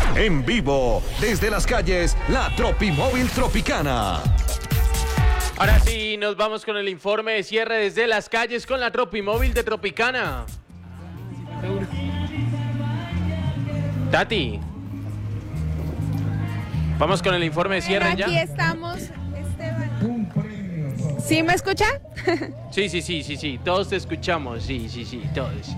En vivo, desde las calles, la Tropimóvil Tropicana. Ahora sí, nos vamos con el informe de cierre desde las calles con la Tropimóvil de Tropicana. Tati. Vamos con el informe de cierre ya. Aquí estamos, Esteban. ¿Sí me escucha? Sí, todos te escuchamos, sí, todos.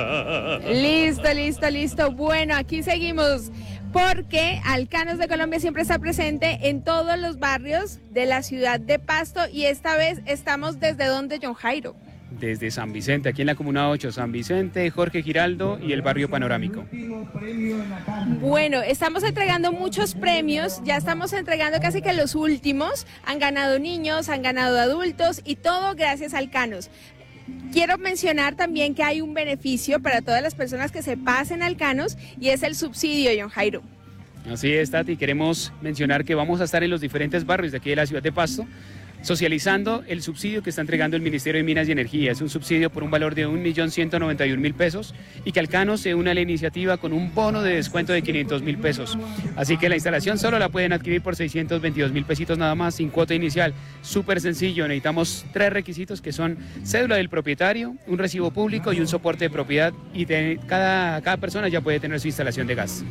Listo. Bueno, aquí seguimos porque Alcanos de Colombia siempre está presente en todos los barrios de la ciudad de Pasto y esta vez estamos desde donde, John Jairo. Desde San Vicente, aquí en la Comuna 8, San Vicente, Jorge Giraldo y el barrio Panorámico. Bueno, estamos entregando muchos premios, ya estamos entregando casi que los últimos. Han ganado niños, han ganado adultos y todo gracias a Alcanos. Quiero mencionar también que hay un beneficio para todas las personas que se pasen a Alcanos y es el subsidio, John Jairo. Así es, Tati, queremos mencionar que vamos a estar en los diferentes barrios de aquí de la ciudad de Pasto, socializando el subsidio que está entregando el Ministerio de Minas y Energía. Es un subsidio por un valor de 1.191.000 pesos y que Alcanos se une a la iniciativa con un bono de descuento de 500.000 pesos. Así que la instalación solo la pueden adquirir por 622.000 pesitos nada más, sin cuota inicial. Súper sencillo, necesitamos 3 requisitos que son cédula del propietario, un recibo público y un soporte de propiedad y cada persona ya puede tener su instalación de gas.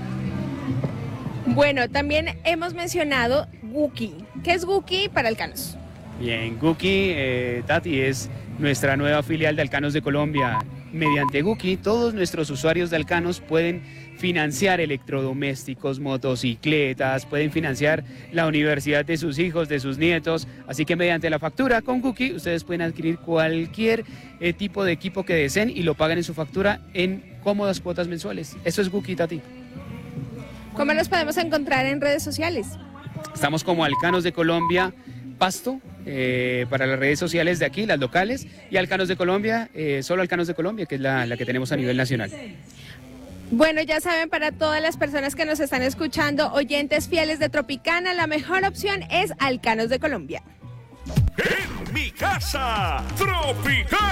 Bueno, también hemos mencionado Guki. ¿Qué es Guki para Alcanos? Bien, Guki, Tati, es nuestra nueva filial de Alcanos de Colombia. Mediante Guki, todos nuestros usuarios de Alcanos pueden financiar electrodomésticos, motocicletas, pueden financiar la universidad de sus hijos, de sus nietos. Así que mediante la factura con Guki, ustedes pueden adquirir cualquier tipo de equipo que deseen y lo pagan en su factura en cómodas cuotas mensuales. Eso es Guki, Tati. ¿Cómo nos podemos encontrar en redes sociales? Estamos como Alcanos de Colombia Pasto, para las redes sociales de aquí, las locales, y Alcanos de Colombia, solo Alcanos de Colombia, que es la que tenemos a nivel nacional. Bueno, ya saben, para todas las personas que nos están escuchando, oyentes fieles de Tropicana, la mejor opción es Alcanos de Colombia. En mi casa, Tropicana.